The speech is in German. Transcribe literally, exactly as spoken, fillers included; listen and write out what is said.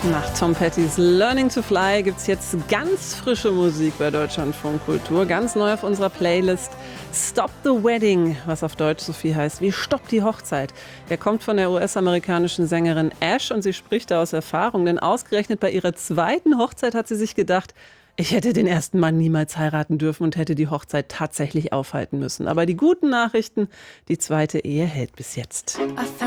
Nach Tom Pettys Learning to Fly gibt es jetzt ganz frische Musik bei Deutschlandfunk Kultur. Ganz neu auf unserer Playlist. Stop the Wedding, was auf Deutsch so viel heißt wie Stopp die Hochzeit. Der kommt von der U S-amerikanischen Sängerin Ash und sie spricht da aus Erfahrung. Denn ausgerechnet bei ihrer zweiten Hochzeit hat sie sich gedacht, ich hätte den ersten Mann niemals heiraten dürfen und hätte die Hochzeit tatsächlich aufhalten müssen. Aber die guten Nachrichten, die zweite Ehe hält bis jetzt.